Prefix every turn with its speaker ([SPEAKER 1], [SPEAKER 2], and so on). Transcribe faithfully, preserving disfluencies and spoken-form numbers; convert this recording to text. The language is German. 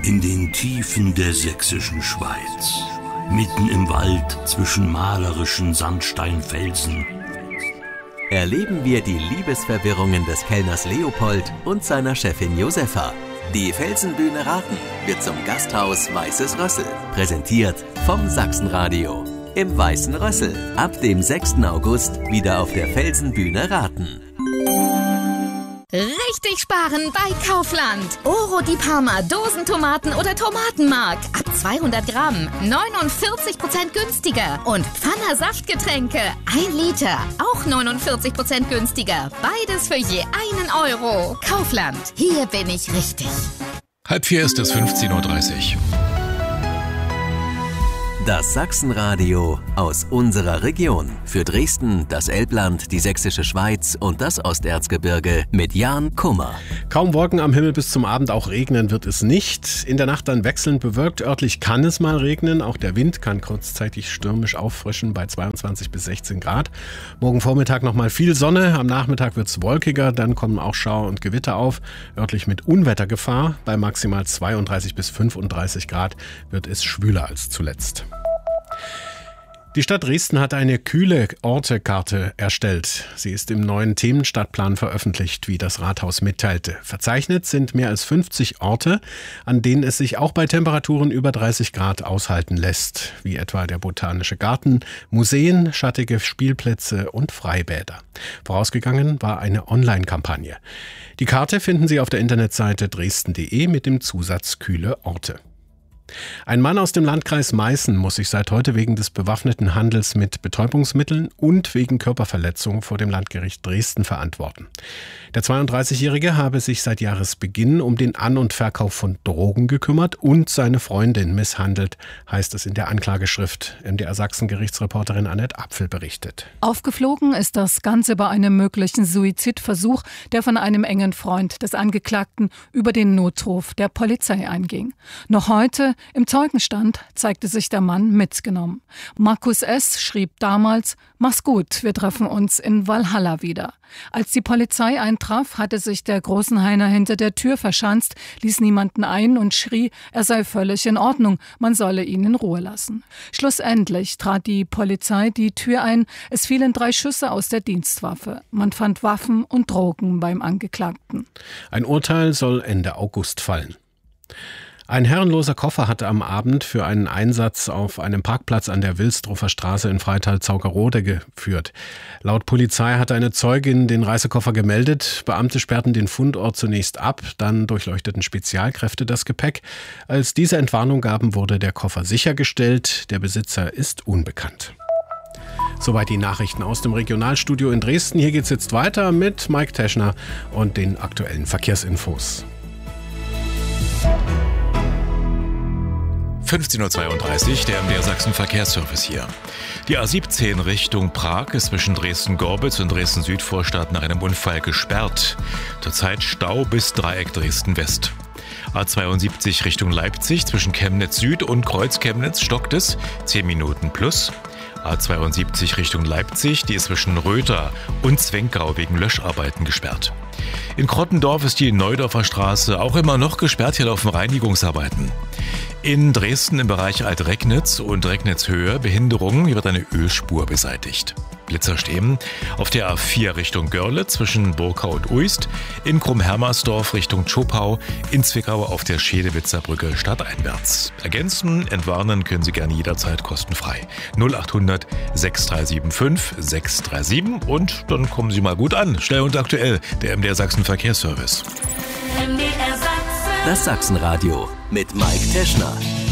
[SPEAKER 1] In den Tiefen der sächsischen Schweiz, mitten im Wald zwischen malerischen Sandsteinfelsen,
[SPEAKER 2] erleben wir die Liebesverwirrungen des Kellners Leopold und seiner Chefin Josefa. Die Felsenbühne Raten wird zum Gasthaus Weißes Rössel, präsentiert vom Sachsenradio. Im Weißen Rössel, ab dem sechsten August wieder auf der Felsenbühne Raten.
[SPEAKER 3] Richtig sparen bei Kaufland. Oro di Parma, Dosentomaten oder Tomatenmark. Ab zweihundert Gramm, neunundvierzig Prozent günstiger. Und Pfanner Saftgetränke, ein Liter, auch neunundvierzig Prozent günstiger. Beides für je einen Euro. Kaufland, hier bin ich richtig.
[SPEAKER 4] Halb vier ist es, fünfzehn Uhr dreißig.
[SPEAKER 2] Das Sachsenradio aus unserer Region. Für Dresden, das Elbland, die sächsische Schweiz und das Osterzgebirge mit Jan Kummer.
[SPEAKER 5] Kaum Wolken am Himmel, bis zum Abend auch regnen wird es nicht. In der Nacht dann wechselnd bewölkt. Örtlich kann es mal regnen. Auch der Wind kann kurzzeitig stürmisch auffrischen bei zweiundzwanzig bis sechzehn Grad. Morgen Vormittag nochmal viel Sonne. Am Nachmittag wird es wolkiger. Dann kommen auch Schauer und Gewitter auf. Örtlich mit Unwettergefahr. Bei maximal zweiunddreißig bis fünfunddreißig Grad wird es schwüler als zuletzt. Die Stadt Dresden hat eine kühle Ortekarte erstellt. Sie ist im neuen Themenstadtplan veröffentlicht, wie das Rathaus mitteilte. Verzeichnet sind mehr als fünfzig Orte, an denen es sich auch bei Temperaturen über dreißig Grad aushalten lässt, wie etwa der Botanische Garten, Museen, schattige Spielplätze und Freibäder. Vorausgegangen war eine Online-Kampagne. Die Karte finden Sie auf der Internetseite dresden punkt de mit dem Zusatz Kühle Orte. Ein Mann aus dem Landkreis Meißen muss sich seit heute wegen des bewaffneten Handels mit Betäubungsmitteln und wegen Körperverletzung vor dem Landgericht Dresden verantworten. Der zweiunddreißigjährige habe sich seit Jahresbeginn um den An- und Verkauf von Drogen gekümmert und seine Freundin misshandelt, heißt es in der Anklageschrift. M D R Sachsen-Gerichtsreporterin Annette Apfel berichtet.
[SPEAKER 6] Aufgeflogen ist das Ganze bei einem möglichen Suizidversuch, der von einem engen Freund des Angeklagten über den Notruf der Polizei einging. Noch heute im Zeugenstand zeigte sich der Mann mitgenommen. Markus S. schrieb damals: Mach's gut, wir treffen uns in Walhalla wieder. Als die Polizei eintraf, hatte sich der Großenhainer hinter der Tür verschanzt, ließ niemanden ein und schrie, er sei völlig in Ordnung, man solle ihn in Ruhe lassen. Schlussendlich trat die Polizei die Tür ein, es fielen drei Schüsse aus der Dienstwaffe. Man fand Waffen und Drogen beim Angeklagten.
[SPEAKER 5] Ein Urteil soll Ende August fallen. Ein herrenloser Koffer hatte am Abend für einen Einsatz auf einem Parkplatz an der Wilsdruffer Straße in Freital-Zaugerode geführt. Laut Polizei hatte eine Zeugin den Reisekoffer gemeldet. Beamte sperrten den Fundort zunächst ab, dann durchleuchteten Spezialkräfte das Gepäck. Als diese Entwarnung gaben, wurde der Koffer sichergestellt. Der Besitzer ist unbekannt. Soweit die Nachrichten aus dem Regionalstudio in Dresden. Hier geht's jetzt weiter mit Mike Teschner und den aktuellen Verkehrsinfos.
[SPEAKER 4] fünfzehn Uhr zweiunddreißig, der M D R Sachsen Verkehrsservice hier. Die A siebzehn Richtung Prag ist zwischen Dresden-Gorbitz und Dresden-Südvorstadt nach einem Unfall gesperrt. Zurzeit Stau bis Dreieck Dresden-West. A zweiundsiebzig Richtung Leipzig zwischen Chemnitz Süd und Kreuz Chemnitz stockt es, zehn Minuten plus. A zweiundsiebzig Richtung Leipzig, die ist zwischen Röther und Zwenkau wegen Löscharbeiten gesperrt. In Krottendorf ist die Neudorfer Straße auch immer noch gesperrt, hier laufen Reinigungsarbeiten. In Dresden im Bereich Alt-Regnitz und Regnitz-Höhe Behinderungen, hier wird eine Ölspur beseitigt. Blitzer stehen auf der A vier Richtung Görlitz zwischen Burkau und Uist, in Krumm-Hermersdorf Richtung Zschopau, in Zwickau auf der Schedewitzer Brücke stadteinwärts. Ergänzen, entwarnen können Sie gerne jederzeit kostenfrei. null achthundert sechs drei sieben fünf sechs drei sieben und dann kommen Sie mal gut an. Schnell und aktuell, der M D R Sachsen Verkehrsservice.
[SPEAKER 2] Das Sachsenradio mit Mike Teschner.